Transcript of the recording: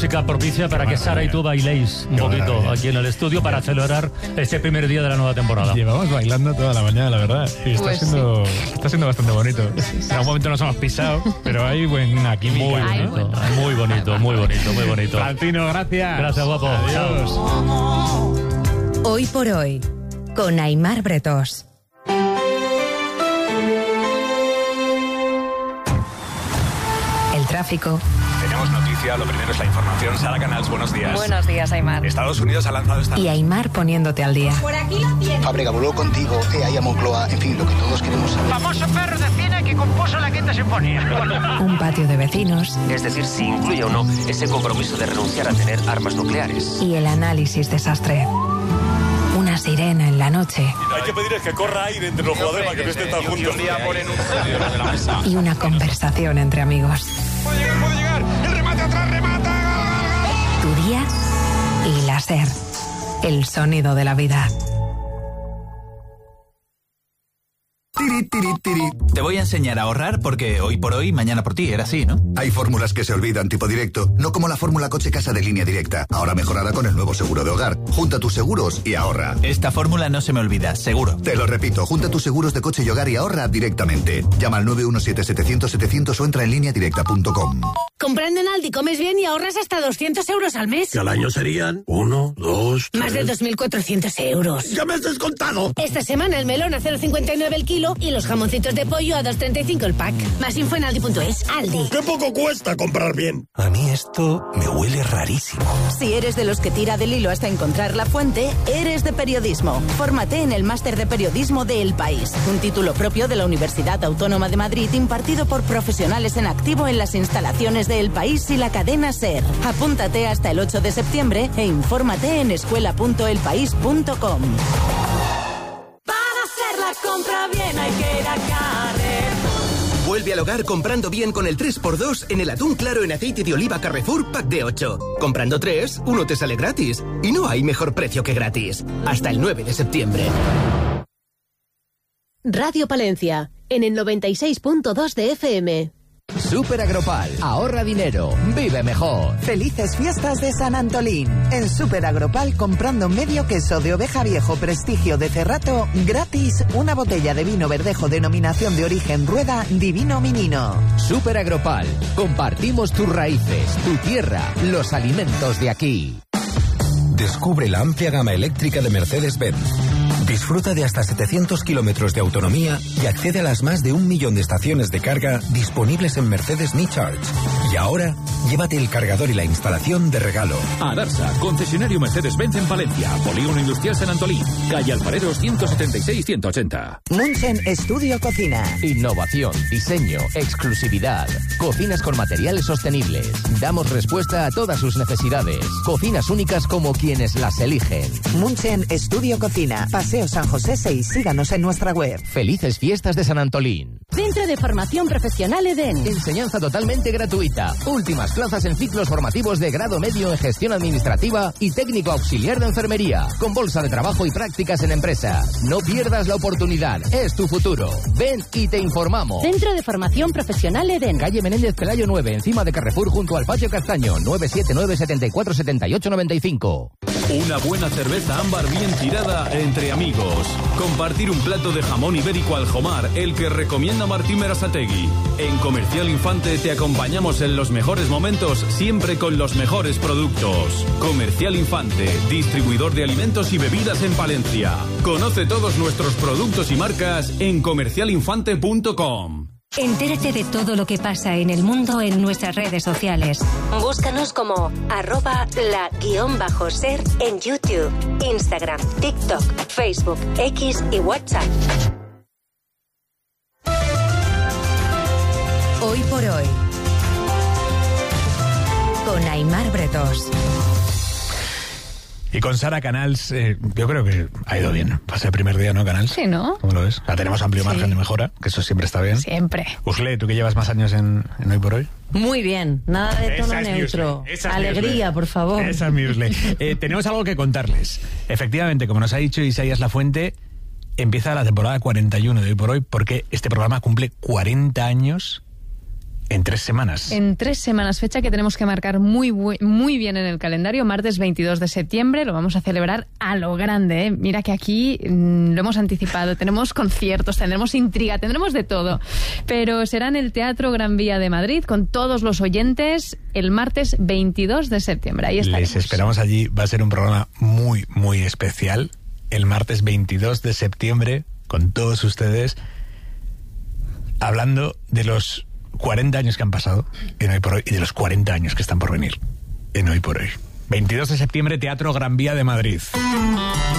música propicia para que Sara y tú bailéis un poquito aquí en el estudio para celebrar este primer día de la nueva temporada. Llevamos bailando toda la mañana, la verdad. Y está siendo bastante bonito. En algún momento nos hemos pisado, pero hay buena química. Muy bonito. Francino, gracias. Gracias, guapo. Adiós. Hoy por hoy, con Aimar Bretós. El tráfico. Tenemos noticia, lo primero es la información. Sara Canals, buenos días. Buenos días, Aimar. Estados Unidos ha lanzado esta... Y Aimar poniéndote al día. Por aquí lo tienes. Fábrega voló contigo, ahí a Moncloa, en fin, lo que todos queremos saber. Famoso perro de cine que compuso la Quinta Sinfonía. Un patio de vecinos. Es decir, si incluye o no ese compromiso de renunciar a tener armas nucleares. Y el análisis desastre. Una sirena en la noche. Hay que pedir que corra aire entre los jugadores para que no estén tan juntos. Un día ponen un de la mesa. Y una conversación entre amigos. Puede llegar. El remate atrás, remata. Tu día y la SER. El sonido de la vida. Te voy a enseñar a ahorrar porque hoy por hoy, mañana por ti, era así, ¿no? Hay fórmulas que se olvidan, tipo directo, no como la fórmula coche casa de Línea Directa, ahora mejorada con el nuevo seguro de hogar. Junta tus seguros y ahorra. Esta fórmula no se me olvida, seguro. Te lo repito, junta tus seguros de coche y hogar y ahorra directamente. Llama al 917-700-700 o entra en lineadirecta.com. Comprando en Aldi comes bien y ahorras hasta 200 euros al mes. Que al año serían 1, 2, 3... Más de 2.400 euros. ¡Ya me has descontado! Esta semana el melón a 0,59 el kilo y los jamoncitos de pollo a 2,35 el pack. Más info en aldi.es. Aldi. ¡Qué poco cuesta comprar bien! A mí esto me huele rarísimo. Si eres de los que tira del hilo hasta encontrar la fuente, eres de periodismo. Fórmate en el Máster de Periodismo de El País, un título propio de la Universidad Autónoma de Madrid impartido por profesionales en activo en las instalaciones de El País y la cadena SER. Apúntate hasta el 8 de septiembre e infórmate en escuela.elpaís.com. La compra bien hay que ir a Carrefour. Vuelve al hogar comprando bien con el 3x2 en el atún claro en aceite de oliva Carrefour Pack de 8. Comprando 3, uno te sale gratis. Y no hay mejor precio que gratis. Hasta el 9 de septiembre. Radio Palencia, en el 96.2 de FM. Super Agropal, ahorra dinero, vive mejor. Felices fiestas de San Antolín. En Super Agropal, comprando medio queso de oveja viejo prestigio de Cerrato, gratis una botella de vino verdejo denominación de origen Rueda Divino Minino. Super Agropal, compartimos tus raíces, tu tierra, los alimentos de aquí. Descubre la amplia gama eléctrica de Mercedes-Benz. Disfruta de hasta 700 kilómetros de autonomía y accede a las más de 1 millón de estaciones de carga disponibles en Mercedes Me Charge. Y ahora, llévate el cargador y la instalación de regalo. Adarsa, concesionario Mercedes-Benz en Palencia, Polígono Industrial San Antolín, calle Alfareros 176-180. Munchen Estudio Cocina. Innovación, diseño, exclusividad. Cocinas con materiales sostenibles. Damos respuesta a todas sus necesidades. Cocinas únicas como quienes las eligen. Munchen Estudio Cocina. Paseo San José 6. Síganos en nuestra web. Felices fiestas de San Antolín. Centro de Formación Profesional Edén. Enseñanza totalmente gratuita. Últimas plazas en ciclos formativos de grado medio en gestión administrativa y técnico auxiliar de enfermería. Con bolsa de trabajo y prácticas en empresa. No pierdas la oportunidad. Es tu futuro. Ven y te informamos. Centro de Formación Profesional Edén. Calle Menéndez Pelayo 9, encima de Carrefour junto al Patio Castaño. 979 74 78 95. Una buena cerveza ámbar bien tirada entre amigos. Compartir un plato de jamón ibérico al Jomar, el que recomienda Martín Berasategui. En Comercial Infante te acompañamos en los mejores momentos, siempre con los mejores productos. Comercial Infante, distribuidor de alimentos y bebidas en Palencia. Conoce todos nuestros productos y marcas en comercialinfante.com. Entérate de todo lo que pasa en el mundo en nuestras redes sociales. Búscanos como @la_ser en YouTube, Instagram, TikTok, Facebook, X y WhatsApp. Hoy por hoy, con Aimar Bretós. Y con Sara Canals, yo creo que ha ido bien. Pasa el primer día, ¿no, Canals? Sí, ¿no? ¿Cómo lo ves? O sea, tenemos amplio margen de mejora, que eso siempre está bien. Siempre. Usle, ¿tú que llevas más años en Hoy por Hoy? Muy bien, nada de tono neutro. Alegría, por favor. Esa es mi Usle. Tenemos algo que contarles. Efectivamente, como nos ha dicho Isaías Lafuente, empieza la temporada 41 de Hoy por Hoy porque este programa cumple 40 años En 3 semanas. En 3 semanas, fecha que tenemos que marcar muy bien en el calendario. Martes 22 de septiembre, lo vamos a celebrar a lo grande, ¿eh? Mira que aquí lo hemos anticipado, tenemos conciertos, tendremos intriga, tendremos de todo. Pero será en el Teatro Gran Vía de Madrid, con todos los oyentes, el martes 22 de septiembre. Ahí estaremos. Les esperamos allí, va a ser un programa muy, muy especial. El martes 22 de septiembre, con todos ustedes, hablando de los 40 años que han pasado en Hoy por Hoy y de los 40 años que están por venir en Hoy por Hoy. 22 de septiembre, Teatro Gran Vía de Madrid.